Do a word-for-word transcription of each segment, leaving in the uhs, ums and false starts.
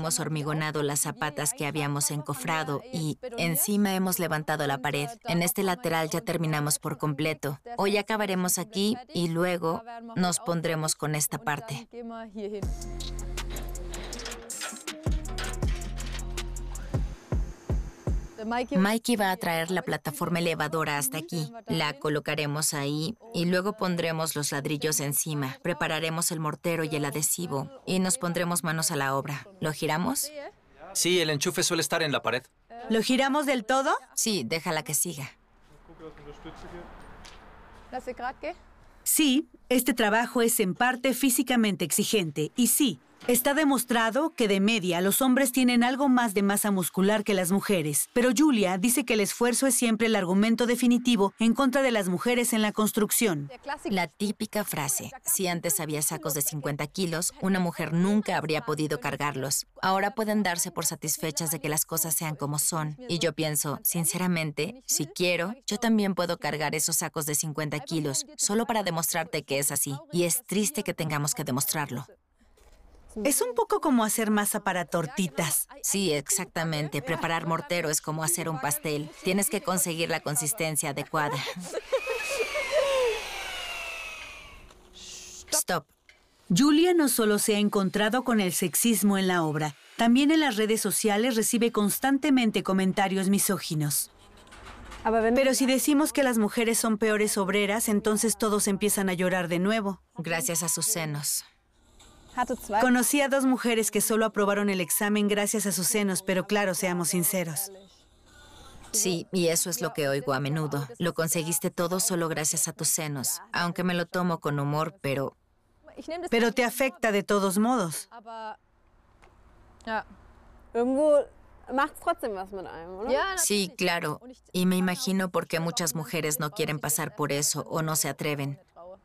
hemos hormigonado las zapatas que habíamos encofrado y encima hemos levantado la pared. En este lateral ya terminamos por completo. Hoy acabaremos aquí y luego nos pondremos con esta parte. Mikey va a traer la plataforma elevadora hasta aquí. La colocaremos ahí y luego pondremos los ladrillos encima. Prepararemos el mortero y el adhesivo y nos pondremos manos a la obra. ¿Lo giramos? Sí, el enchufe suele estar en la pared. ¿Lo giramos del todo? Sí, déjala que siga. Sí, este trabajo es en parte físicamente exigente. Y sí, está demostrado que de media los hombres tienen algo más de masa muscular que las mujeres. Pero Julia dice que el esfuerzo es siempre el argumento definitivo en contra de las mujeres en la construcción. La típica frase, si antes había sacos de cincuenta kilos, una mujer nunca habría podido cargarlos. Ahora pueden darse por satisfechas de que las cosas sean como son. Y yo pienso, sinceramente, si quiero, yo también puedo cargar esos sacos de cincuenta kilos, solo para demostrarte que es así. Y es triste que tengamos que demostrarlo. Es un poco como hacer masa para tortitas. Sí, exactamente. Preparar mortero es como hacer un pastel. Tienes que conseguir la consistencia adecuada. Stop. Julia no solo se ha encontrado con el sexismo en la obra, también en las redes sociales recibe constantemente comentarios misóginos. Pero si decimos que las mujeres son peores obreras, entonces todos empiezan a llorar de nuevo. Gracias a sus senos. Conocí a dos mujeres que solo aprobaron el examen gracias a sus senos, pero claro, seamos sinceros. Sí, y eso es lo que oigo a menudo. Lo conseguiste todo solo gracias a tus senos. Aunque me lo tomo con humor, pero... Pero te afecta de todos modos. Sí, claro. Y me imagino por qué muchas mujeres no quieren pasar por eso o no se atreven.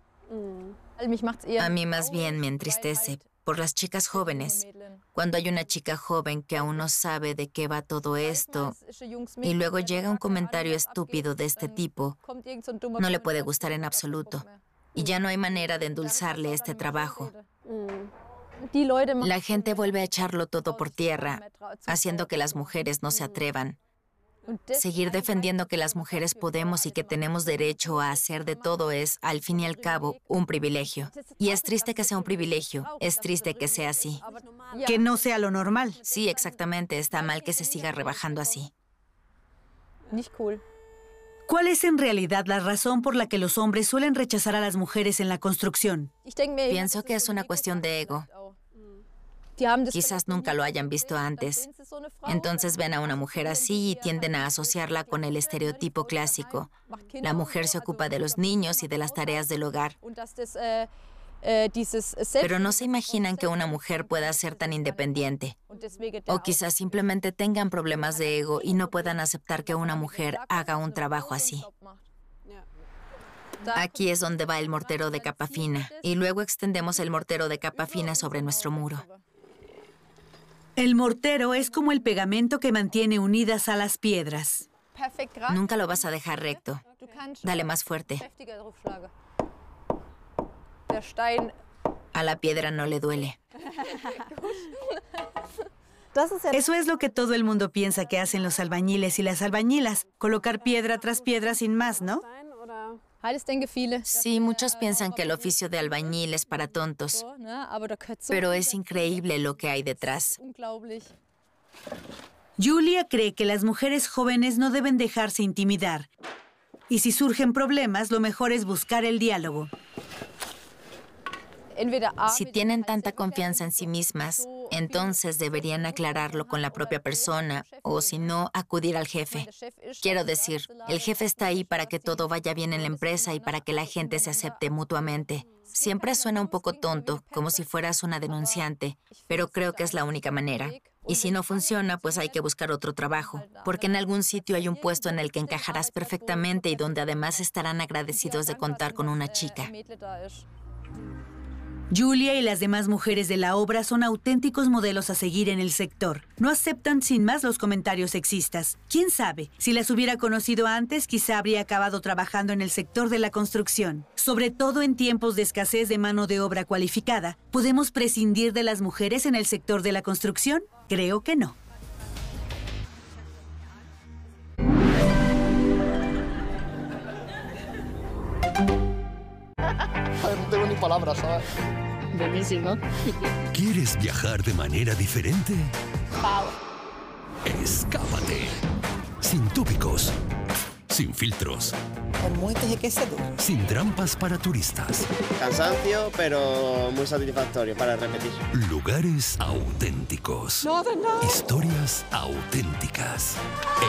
A mí más bien me entristece por las chicas jóvenes. Cuando hay una chica joven que aún no sabe de qué va todo esto y luego llega un comentario estúpido de este tipo, no le puede gustar en absoluto. Y ya no hay manera de endulzarle este trabajo. La gente vuelve a echarlo todo por tierra, haciendo que las mujeres no se atrevan. Seguir defendiendo que las mujeres podemos y que tenemos derecho a hacer de todo es, al fin y al cabo, un privilegio. Y es triste que sea un privilegio, es triste que sea así. Que no sea lo normal. Sí, exactamente, está mal que se siga rebajando así. ¿Cuál es en realidad la razón por la que los hombres suelen rechazar a las mujeres en la construcción? Pienso que es una cuestión de ego. Quizás nunca lo hayan visto antes. Entonces ven a una mujer así y tienden a asociarla con el estereotipo clásico. La mujer se ocupa de los niños y de las tareas del hogar. Pero no se imaginan que una mujer pueda ser tan independiente. O quizás simplemente tengan problemas de ego y no puedan aceptar que una mujer haga un trabajo así. Aquí es donde va el mortero de capa fina. Y luego extendemos el mortero de capa fina sobre nuestro muro. El mortero es como el pegamento que mantiene unidas a las piedras. Nunca lo vas a dejar recto. Dale más fuerte. A la piedra no le duele. Eso es lo que todo el mundo piensa que hacen los albañiles y las albañilas. Colocar piedra tras piedra sin más, ¿no? Sí, muchos piensan que el oficio de albañil es para tontos, pero es increíble lo que hay detrás. Julia cree que las mujeres jóvenes no deben dejarse intimidar. Y si surgen problemas, lo mejor es buscar el diálogo. Si tienen tanta confianza en sí mismas, entonces deberían aclararlo con la propia persona o, si no, acudir al jefe. Quiero decir, el jefe está ahí para que todo vaya bien en la empresa y para que la gente se acepte mutuamente. Siempre suena un poco tonto, como si fueras una denunciante, pero creo que es la única manera. Y si no funciona, pues hay que buscar otro trabajo, porque en algún sitio hay un puesto en el que encajarás perfectamente y donde además estarán agradecidos de contar con una chica. Julia y las demás mujeres de la obra son auténticos modelos a seguir en el sector. No aceptan sin más los comentarios sexistas. ¿Quién sabe? Si las hubiera conocido antes, quizá habría acabado trabajando en el sector de la construcción. Sobre todo en tiempos de escasez de mano de obra cualificada, ¿podemos prescindir de las mujeres en el sector de la construcción? Creo que no. No tengo ni palabras, ¿sabes? Buenísimo. ¿Quieres viajar de manera diferente? Wow. Escápate. Sin tópicos. Sin filtros. Muertes de quesador. Sin trampas para turistas. Cansancio, pero muy satisfactorio para repetir. Lugares auténticos. Nada, nada. Historias auténticas.